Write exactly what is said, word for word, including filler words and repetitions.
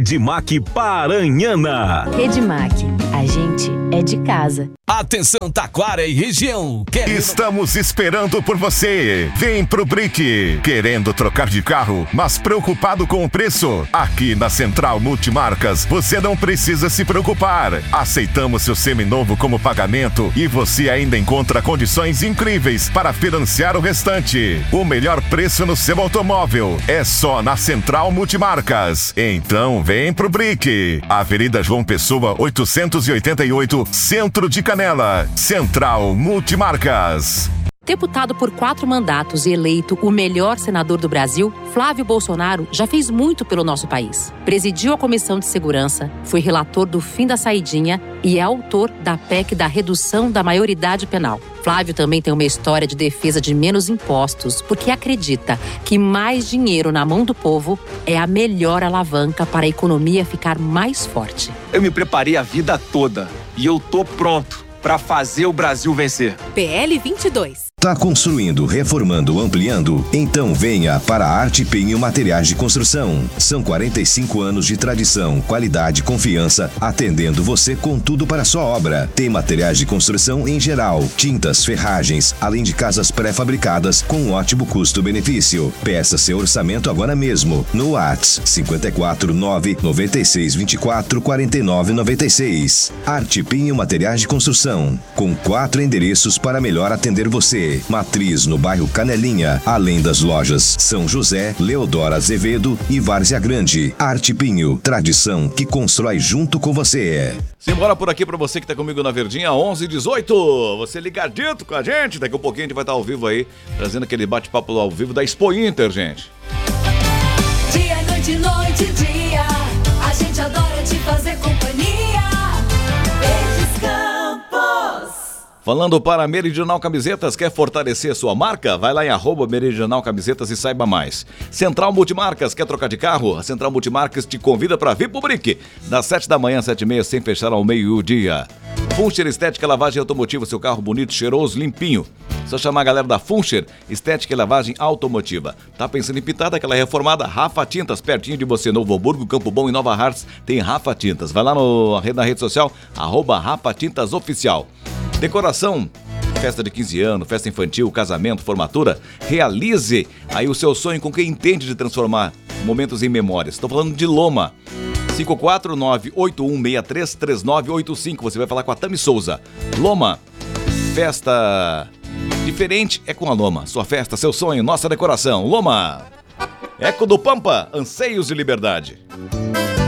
Redmac Paranhana. Redmac, a gente é de casa. Atenção, Taquara e região. Querendo... Estamos esperando por você. Vem pro Brick. Querendo trocar de carro, mas preocupado com o preço? Aqui na Central Multimarcas, você não precisa se preocupar. Aceitamos seu seminovo como pagamento e você ainda encontra condições incríveis para financiar o restante. O melhor preço no seu automóvel é só na Central Multimarcas. Então vem pro Brick. Avenida João Pessoa, oitocentos e oitenta e oito, Centro de Canela. Central Multimarcas. Deputado por quatro mandatos e eleito o melhor senador do Brasil, Flávio Bolsonaro já fez muito pelo nosso país. Presidiu a Comissão de Segurança, foi relator do fim da saidinha e é autor da P E C da redução da maioridade penal. Flávio também tem uma história de defesa de menos impostos, porque acredita que mais dinheiro na mão do povo é a melhor alavanca para a economia ficar mais forte. Eu me preparei a vida toda e eu tô pronto para fazer o Brasil vencer. P L vinte e dois. Tá construindo, reformando, ampliando? Então venha para a Arte Pinho Materiais de Construção. São quarenta e cinco anos de tradição, qualidade e confiança, atendendo você com tudo para a sua obra. Tem materiais de construção em geral, tintas, ferragens, além de casas pré-fabricadas com um ótimo custo-benefício. Peça seu orçamento agora mesmo no WhatsApp cinco quatro nove, nove seis dois quatro, quatro nove nove seis. Arte Pinho Materiais de Construção, com quatro endereços para melhor atender você. Matriz no bairro Canelinha, além das lojas São José, Leodoro Azevedo e Várzea Grande. Arte Pinho, tradição que constrói junto com você. Simbora por aqui pra você que tá comigo na Verdinha, onze e dezoito. Você ligadito com a gente, daqui a pouquinho a gente vai estar ao vivo aí, trazendo aquele bate-papo ao vivo da Expo Inter, gente. Dia, noite, noite, dia, a gente adora te fazer companhia. Verdes Campos. Falando para Meridional Camisetas, quer fortalecer sua marca? Vai lá em arroba Meridional Camisetas e saiba mais. Central Multimarcas, quer trocar de carro? A Central Multimarcas te convida para vir pro Brick, das sete da manhã às sete e meia, sem fechar ao meio-dia. Funcher Estética Lavagem Automotiva, seu carro bonito, cheiroso, limpinho. Só chamar a galera da Funcher Estética e Lavagem Automotiva. Tá pensando em pintar daquela reformada? Rafa Tintas, pertinho de você, Novo Hamburgo, Campo Bom e Nova Hartz, tem Rafa Tintas. Vai lá no, na rede social, arroba Rafa Tintas Oficial. Decoração, festa de quinze anos, festa infantil, casamento, formatura, realize aí o seu sonho com quem entende de transformar momentos em memórias. Estou falando de Loma. cinco quatro nove, oito um seis três, três nove oito cinco. Você vai falar com a Tami Souza. Loma, festa diferente é com a Loma. Sua festa, seu sonho, nossa decoração. Loma. Eco do Pampa, anseios de liberdade.